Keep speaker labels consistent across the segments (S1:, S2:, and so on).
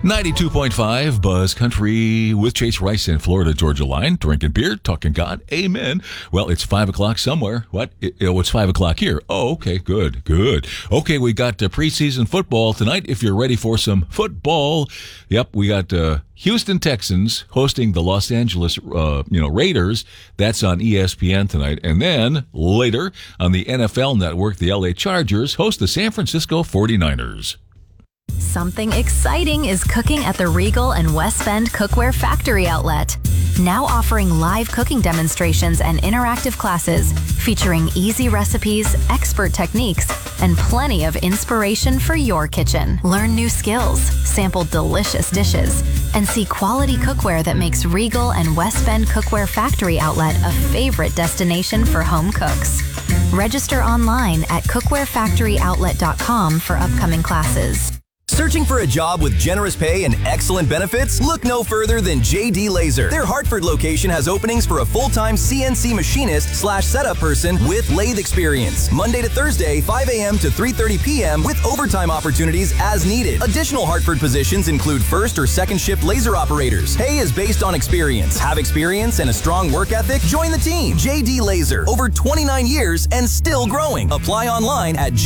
S1: 92.5 Buzz Country with Chase Rice in Florida Georgia Line. Drinking beer, talking God. Amen. Well, it's 5 o'clock somewhere. What? It's 5 o'clock here. Oh, okay. Good. Okay, we got preseason football tonight. If you're ready for some football. Yep, we got Houston Texans hosting the Los Angeles Raiders. That's on ESPN tonight. And then later on the NFL Network, the LA Chargers host the San Francisco 49ers.
S2: Something exciting is cooking at the Regal and West Bend Cookware Factory Outlet. Now offering live cooking demonstrations and interactive classes featuring easy recipes, expert techniques, and plenty of inspiration for your kitchen. Learn new skills, sample delicious dishes, and see quality cookware that makes Regal and West Bend Cookware Factory Outlet a favorite destination for home cooks. Register online at cookwarefactoryoutlet.com for upcoming classes.
S3: Searching for a job with generous pay and excellent benefits? Look no further than JD Laser. Their Hartford location has openings for a full-time CNC machinist/setup person with lathe experience. Monday to Thursday, 5 a.m. to 3:30 p.m. with overtime opportunities as needed. Additional Hartford positions include first or second shift laser operators. Pay is based on experience. Have experience and a strong work ethic? Join the team. JD Laser. Over 29 years and still growing. Apply online at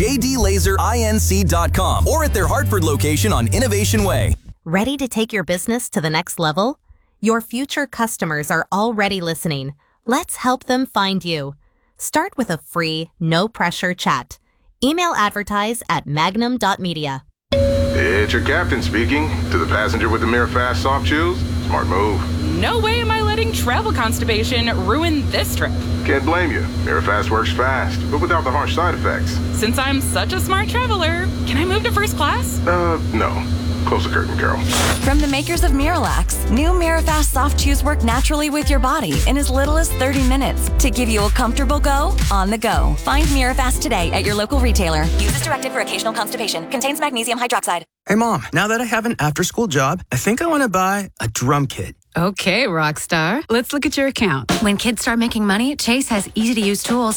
S3: jdlaserinc.com or at their Hartford location on Innovation Way.
S4: Ready to take your business to the next level? Your future customers are already listening. Let's help them find you. Start with a free, no-pressure chat. Email advertise at magnum.media.
S5: It's your captain speaking. To the passenger with the Mirafast soft chews, smart move.
S6: No way am I letting travel constipation ruin this trip.
S5: Can't blame you. Mirafast works fast, but without the harsh side effects.
S6: Since I'm such a smart traveler, can I move to first class?
S5: No. Close the curtain, Carol.
S7: From the makers of Miralax, new Mirafast soft chews work naturally with your body in as little as 30 minutes to give you a comfortable go on the go. Find Mirafast today at your local retailer. Use as directed for occasional constipation. Contains magnesium hydroxide.
S8: Hey, Mom, now that I have an after-school job, I think I want to buy a drum kit.
S9: Okay, Rockstar. Let's look at your account.
S10: When kids start making money, Chase has easy-to-use tools